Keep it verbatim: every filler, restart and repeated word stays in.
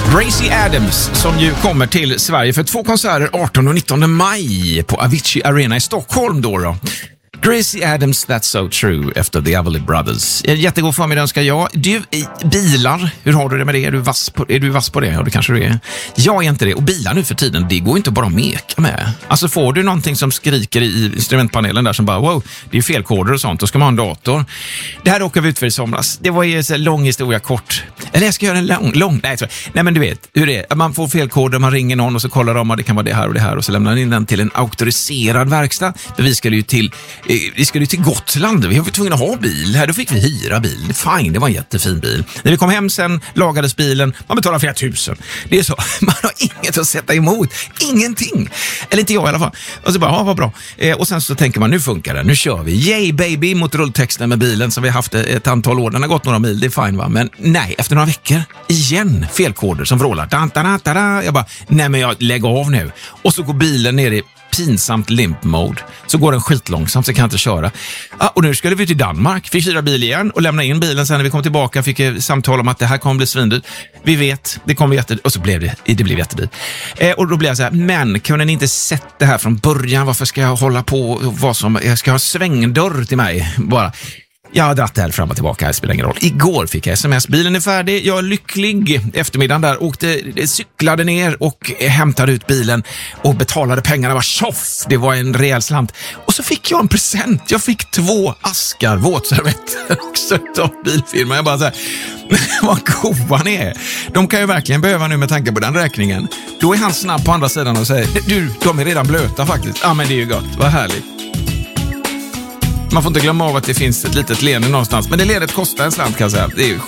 Gracie Adams som ju kommer till Sverige för två konserter artonde och nittonde maj på Avicii Arena i Stockholm då då. Gracie Adams, That's So True efter The Everly Brothers. Jättegod förmiddag önskar jag. Du, bilar, hur har du det med det? Är du vass på, är du vass på det? Ja, det kanske du är. Jag är inte det. Och bilar nu för tiden, det går inte bara att meka med. Alltså får du någonting som skriker i instrumentpanelen där som bara, wow, det är felkoder och sånt, då ska man ha en dator. Det här råkade vi ut för i somras. Det var ju en lång historia kort. Eller jag ska göra en lång, lång nej, tror jag. nej men du vet hur det är. Man får felkoder, man ringer någon och så kollar de att det kan vara det här och det här och så lämnar man in den till en auktoriserad verkstad. För vi skulle ju till Vi skulle till Gotland, vi var tvungna att ha bil. Här då fick vi hyra bil. Fine, det var en jättefin bil. När vi kom hem sen lagades bilen, man betalar flera tusen. Det är så, man har inget att sätta emot. Ingenting. Eller inte jag i alla fall. Och så bara, ja vad bra. Eh, och sen så tänker man, nu funkar det, nu kör vi. Yay baby mot rulltexten med bilen som vi har haft ett antal år. Den har gått några mil, det är fine va. Men nej, efter några veckor, igen felkoder som vrålar. Da, da, da, da, da. Jag bara, nej men jag lägger av nu. Och så går bilen ner i pinsamt limp mode. Så går den skitlångsamt så kan jag inte köra. Ah, och nu skulle vi till Danmark. Fick hyra bil igen och lämna in bilen. Sen när vi kom tillbaka fick jag samtal om att det här kommer bli svindyrt. Vi vet, det kommer jätte... Och så blev det, det blev jättedyrt. Eh, och då blev jag så här, men kunde ni inte sett det här från början? Varför ska jag hålla på vad som... Jag ska ha svängdörr till mig bara... Jag har dratt det här fram och tillbaka, det spelar ingen roll. Igår fick jag sms, bilen är färdig, jag är lycklig. Eftermiddagen där åkte, cyklade ner och hämtade ut bilen och betalade pengarna, var tjoff, det var en rejäl slant. Och så fick jag en present, jag fick två askar våtservetter också av bilfirman. Jag bara så här, vad goa ni är. De kan ju verkligen behöva nu med tanke på den räkningen. Då är han snabb på andra sidan och säger, du, de är redan blöta faktiskt. Ja men det är ju gott, vad härligt. Man får inte glömma av att det finns ett litet leende någonstans. Men det ledet kostar en slant kan jag säga. Det är ju